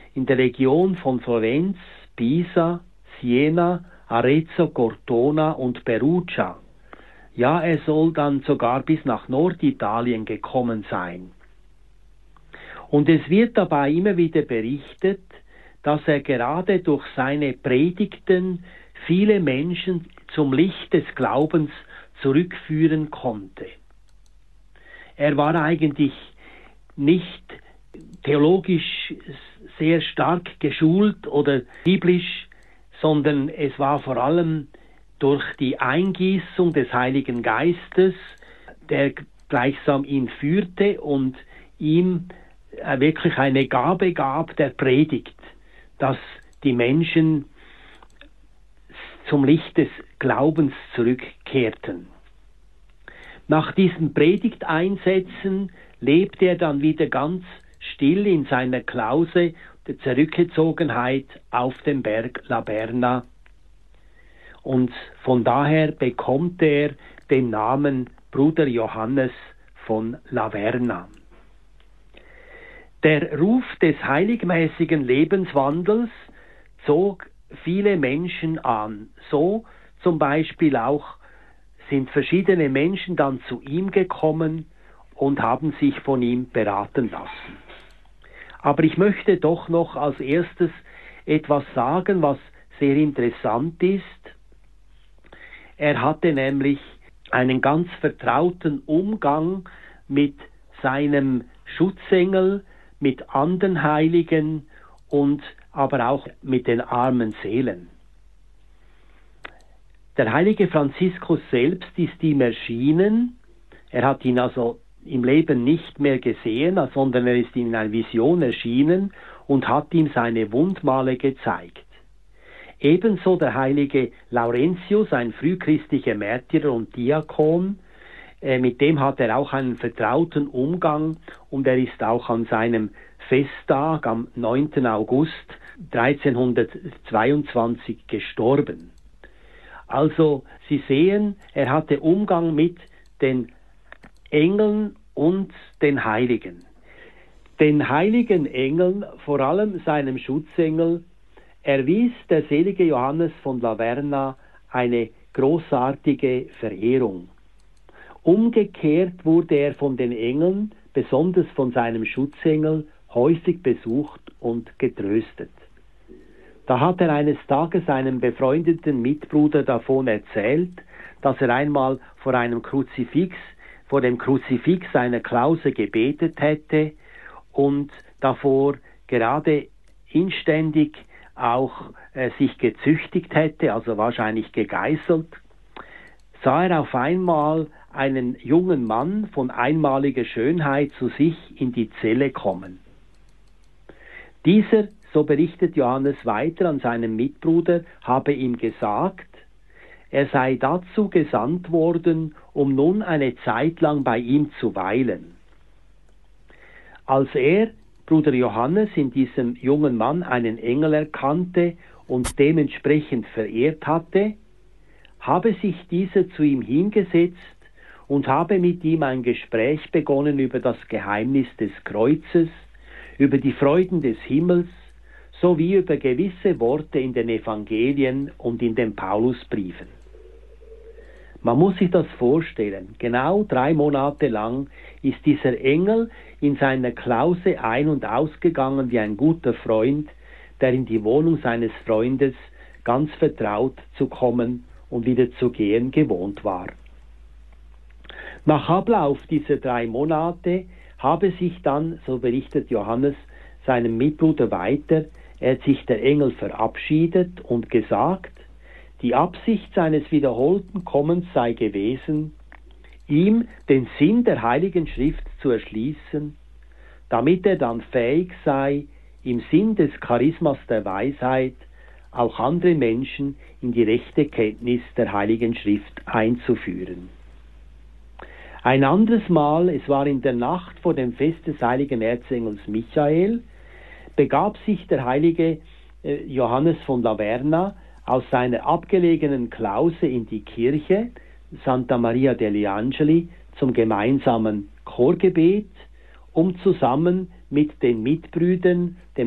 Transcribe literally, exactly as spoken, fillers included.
in der Region von Florenz, Pisa, Siena, Arezzo, Cortona und Perugia. Ja, er soll dann sogar bis nach Norditalien gekommen sein. Und es wird dabei immer wieder berichtet, dass er gerade durch seine Predigten viele Menschen zum Licht des Glaubens zurückführen konnte. Er war eigentlich nicht theologisch sehr stark geschult oder biblisch, sondern es war vor allem durch die Eingießung des Heiligen Geistes, der gleichsam ihn führte und ihm wirklich eine Gabe gab der Predigt, dass die Menschen zum Licht des Glaubens zurückkehrten. Nach diesen Predigteinsätzen lebte er dann wieder ganz still in seiner Klause der Zurückgezogenheit auf dem Berg Laberna. Und von daher bekommt er den Namen Bruder Johannes von Laverna. Der Ruf des heiligmäßigen Lebenswandels zog viele Menschen an. So zum Beispiel auch sind verschiedene Menschen dann zu ihm gekommen und haben sich von ihm beraten lassen. Aber ich möchte doch noch als erstes etwas sagen, was sehr interessant ist. Er hatte nämlich einen ganz vertrauten Umgang mit seinem Schutzengel, mit anderen Heiligen und aber auch mit den armen Seelen. Der heilige Franziskus selbst ist ihm erschienen. Er hat ihn also im Leben nicht mehr gesehen, sondern er ist ihm in einer Vision erschienen und hat ihm seine Wundmale gezeigt. Ebenso der heilige Laurentius, ein frühchristlicher Märtyrer und Diakon, äh, mit dem hat er auch einen vertrauten Umgang und er ist auch an seinem Festtag am neunten August dreizehnhundertzweiundzwanzig gestorben. Also Sie sehen, er hatte Umgang mit den Engeln und den Heiligen. Den heiligen Engeln, vor allem seinem Schutzengel, erwies der selige Johannes von Laverna eine großartige Verehrung. Umgekehrt wurde er von den Engeln, besonders von seinem Schutzengel, häufig besucht und getröstet. Da hat er eines Tages einem befreundeten Mitbruder davon erzählt, dass er einmal vor einem Kruzifix, vor dem Kruzifix seiner Klause gebetet hätte und davor gerade inständig auch äh, sich gezüchtigt hätte, also wahrscheinlich gegeißelt, sah er auf einmal einen jungen Mann von einmaliger Schönheit zu sich in die Zelle kommen. Dieser, so berichtet Johannes weiter an seinem Mitbruder, habe ihm gesagt, er sei dazu gesandt worden, um nun eine Zeit lang bei ihm zu weilen. Als er, Bruder Johannes, in diesem jungen Mann einen Engel erkannte und dementsprechend verehrt hatte, habe sich dieser zu ihm hingesetzt und habe mit ihm ein Gespräch begonnen über das Geheimnis des Kreuzes, über die Freuden des Himmels, sowie über gewisse Worte in den Evangelien und in den Paulusbriefen. Man muss sich das vorstellen, genau drei Monate lang ist dieser Engel in seiner Klause ein- und ausgegangen wie ein guter Freund, der in die Wohnung seines Freundes ganz vertraut zu kommen und wieder zu gehen gewohnt war. Nach Ablauf dieser drei Monate habe sich dann, so berichtet Johannes seinem Mitbruder weiter, er hat sich der Engel verabschiedet und gesagt, die Absicht seines wiederholten Kommens sei gewesen, ihm den Sinn der Heiligen Schrift zu erschließen, damit er dann fähig sei, im Sinn des Charismas der Weisheit auch andere Menschen in die rechte Kenntnis der Heiligen Schrift einzuführen. Ein anderes Mal, es war in der Nacht vor dem Fest des heiligen Erzengels Michael, begab sich der heilige äh, Johannes von Laverna aus seiner abgelegenen Klause in die Kirche Santa Maria degli Angeli zum gemeinsamen Chorgebet, um zusammen mit den Mitbrüdern, dem